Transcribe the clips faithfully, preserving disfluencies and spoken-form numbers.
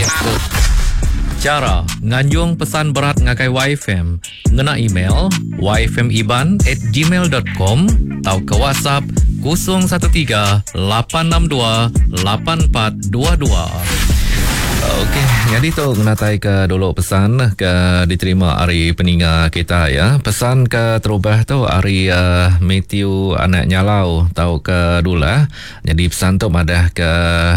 Cara nganjung pesan berat ngakai Y F M ngena email y f m iban at gmail dot com atau ke WhatsApp kosong satu tiga lapan enam dua lapan empat dua dua. Okey, jadi tu menatai ke dulu pesan ke diterima hari peninga kita ya. Pesan ke terubah tu hari uh, Matthew anak nyalau tahu ke dula. Jadi pesan tu madah ke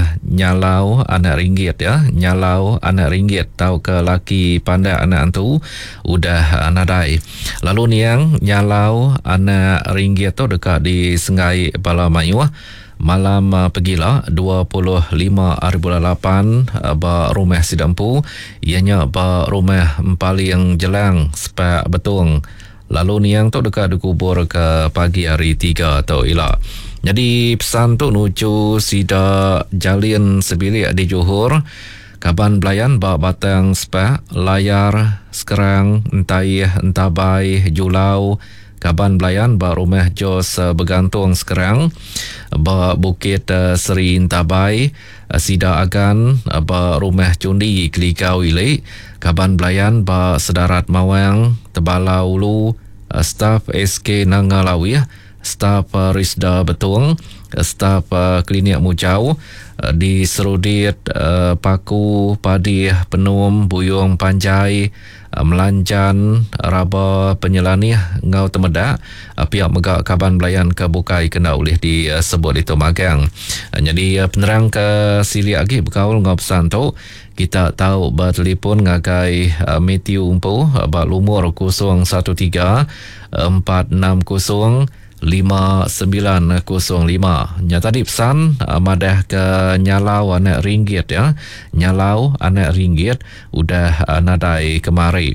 nyalau anak ringgit ya. Nyalau anak ringgit tahu ke laki pandai anak tu udah uh, nadai. Lalu ni yang nyalau anak ringgit tu dekat di Sengai Bala Mayu. Malam uh, pergilah dua puluh lima hari bulan lapan uh, ba rumah Sidampu ianya ba rumah paling jelang sepak betung. Lalu ni yang tu dekat dikubur ke pagi hari tiga atau ilah. Jadi pesan tu nuju sida jalin sebilik di Johor. Kaban belayan ba batang sepak layar sekarang entai entabai julau. Kaban belayan ba rumah Jos uh, bergantung sekarang ba Bukit uh, Seri Intabai uh, Sida Agan uh, ba rumah Cundi Kelikau Ile. Kaban belayan ba Sedarat Mawang Tebala Ulu uh, staf S K Nangalawi, staf uh, Risda Betung, uh, staf uh, Klinik Mujau uh, di Serudit uh, Paku Padi Penum Buyung Panjai Melanjan Raba Penyelani Ngau Temedak pihak megak Kaban belayan ke bukai kena oleh disebut itu magang. Jadi penerang ke sili lagi berkaul ngau pesan tu kita tahu bertelefon ngagai Matthew Umpu bak lumur kosong satu tiga empat enam kosong lima sembilan kosong lima. Nya tadi pesan uh, madah ke nyalau anak ringgit ya. Nyalau anak ringgit udah uh, nadai kemari.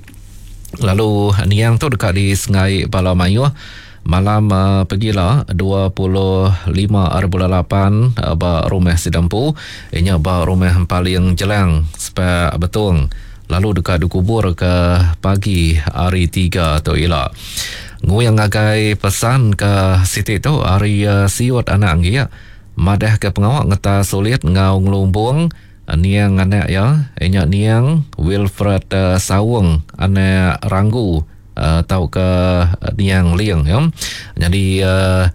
Lalu ni yang tu dekat di Sengai Bala Mayu malam uh, pergilah dua puluh lima hari bulan lapan uh, ba rumah Sidampu ianya ba rumah paling jelang sepak betung. Lalu dekat dikubur ke pagi hari tiga tu ilah. Nguyang ngagai pesan ke Siti tu hari uh, siut anak anggi ya. Madah ke pengawak ngeta sulit ngau ngelumbung niang anak ya. Inya niang Wilfred uh, Sawung anak Ranggu uh, tahu ke uh, niang Liang ya. Jadi uh,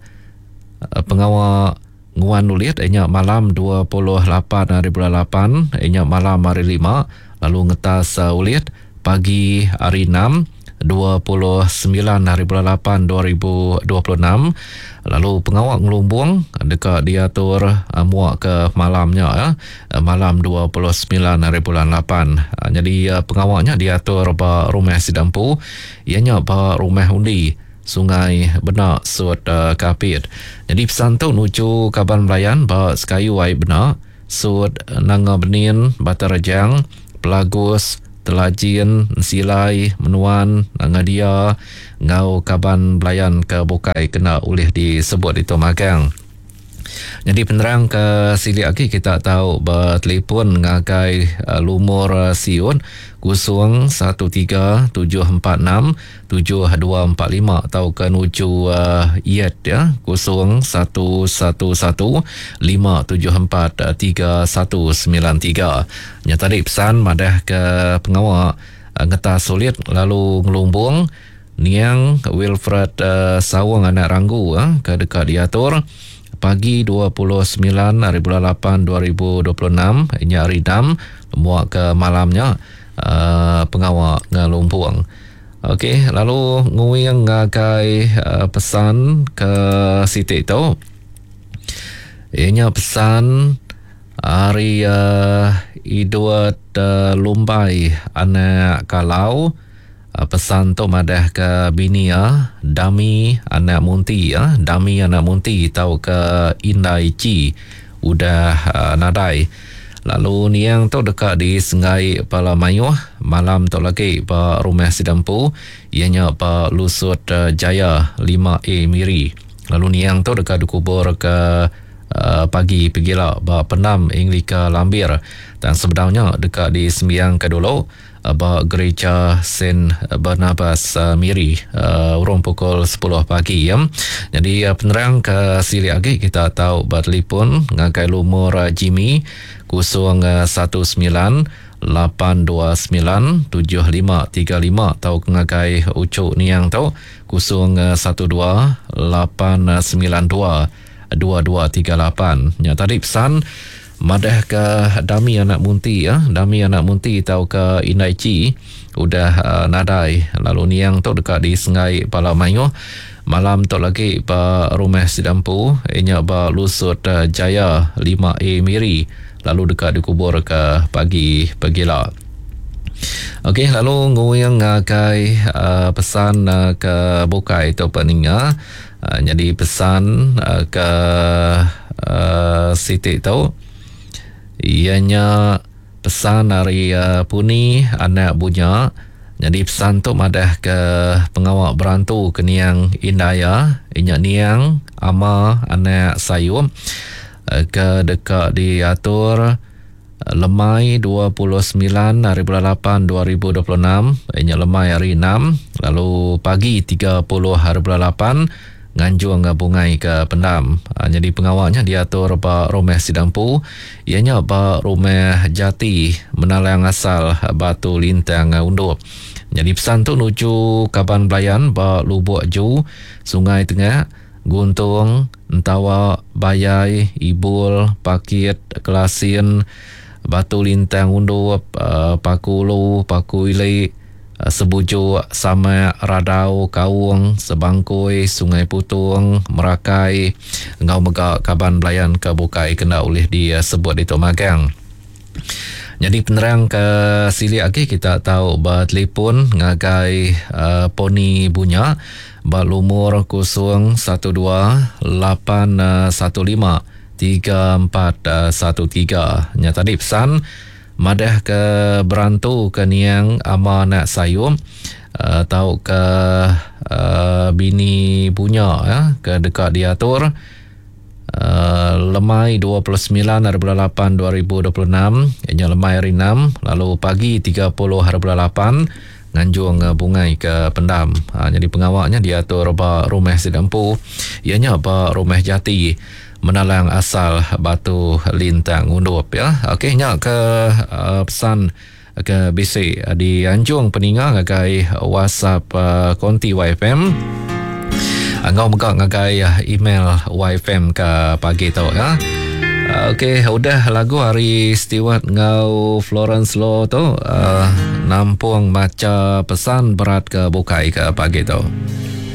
pengawak nguan nulit inya malam dua puluh lapan hari bulan lapan inya malam hari lima. Lalu ngetas uh, ulit pagi hari enam dua puluh sembilan hari bulan lapan dua ribu dua puluh enam. Lalu pengawak ngelumbung dekat diatur uh, muak ke malamnya ya. Uh, malam dua puluh sembilan hari bulan lapan. Uh, jadi uh, pengawaknya diatur ba rumah Sidampu ianya ba rumah undi Sungai Benak Sud uh, Kapit. Jadi pesan tu nuju Kaban belayan ba Sekayu Wai Benak Sud Nanga Benin Batarajang Pelagus Telajin, Silai, Menuan, Ngadia, Ngau Kaban belayan ke bukai kena oleh disebut itu magang. Jadi penerang ke sili lagi kita tahu bertelefon ngagai uh, lumur uh, siun kosong satu tiga tujuh empat enam tujuh dua empat lima atau ke nuju uh, iat ya kosong satu satu satu lima tujuh empat tiga satu sembilan tiga. Nya tadi pesan madah ke pengawak uh, ngeta sulit lalu ngelumbung niang Wilfred uh, Sawang anak Ranggu uh, ke dekat diatur pagi dua puluh sembilan hari bulan lapan dua ribu dua puluh enam ini hari enam muak ke malamnya uh, pengawak ngelumpung. Okey, lalu nguyang ngagai uh, pesan ke Siti tu ianya pesan hari uh, Idut uh, Lumbai anak Kalau. Uh, pesan tu madah ke bini ya, Dami anak Munti ya, Dami anak Munti tahu ke Indai Ci udah uh, nadai. Lalu ni yang tu dekat di Sengai Bala Mayu malam tu lagi ba rumah Sidampu ianya ba Lusut uh, Jaya lima A Miri. Lalu ni yang tu dekat dikubur ke uh, pagi pergilah ba Penam Inglika Lambir dan sebenarnya dekat di sembiang ke dulu ba gereja Saint Barnabas uh, Miri uh, urung pukul sepuluh pagi ya. Jadi uh, penerang ke sili lagi kita tahu bertelefon ngagai lumur uh, Jimmy kosong satu sembilan lapan dua sembilan tujuh lima tiga lima atau ngagai ucuk niang tu kosong satu dua lapan sembilan dua dua dua tiga lapan. Ya, tadi pesan madah ke Dami anak munti ya, Dami anak munti tau ke Indaici udah uh, nadai lalu niang tu dekat di Sengai Palamayo. Malam tu lagi ba rumah Sidampu inya ba Lusut uh, Jaya lima A Miri lalu dekat dikubur ke pagi pagila. Okey, lalu nguyang ngakai uh, pesan uh, ke Bukai tu peninga uh, jadi pesan uh, ke uh, Siti tu ianya pesan dari uh, Puni anak bunya. Jadi pesan tu madah ke pengawak berantu ke Niang Indaya inya Niang ama anak sayum uh, ke dekat diatur uh, lemai dua puluh sembilan hari bulan lapan dua ribu dua puluh enam inya lemai hari enam lalu pagi tiga puluh hari bulan lapan nganjung bungai ke pendam. Ha, jadi pengawalnya diatur ba Rumah Sidampu ianya ba Rumah Jati Menalang Asal Batu Lintang Undup. Jadi pesan tu nuju Kaban Belayan ba Lubuk Ju Sungai Tengah Guntung Entawa Bayai Ibul Pakit Kelasin Batu Lintang Undup uh, Pakulu Pakuili Sebujuk Sama Radau Kawung Sebangkoi Sungai Putung Merakai Ngau Megak Kaban Belayan ke Bukai kena oleh disebut di Tomagang. Jadi penerang ke sili lagi kita tahu ba telefon ngagai uh, Poni Bunya ba lumur kosong satu dua lapan satu lima tiga empat satu tiga. Nya tadi pesan madah ke berantu ke Niang ama nak sayum uh, tahu ke uh, bini punya ya, ke dekat diatur uh, lemai dua puluh sembilan hari bulan lapan dua ribu dua puluh enam ianya lemai hari enam lalu pagi tiga puluh hari bulan lapan nganjung uh, bungai ke pendam. Ha, jadi pengawaknya diatur ba Rumah Sidampu ianya ba Rumah Jati Menalang Asal Batu Lintang Undup ya. Okey, nya ke uh, pesan ke B C di Anjung peninga ngagai WhatsApp uh, konti Y F M. Angau megak ngagai uh, email Y F M ke pagi tu ya. Uh, Okey, udah lagu hari Stewart ngau Florence Law tu uh, nampung baca pesan berat ke Bukai ke pagi tu.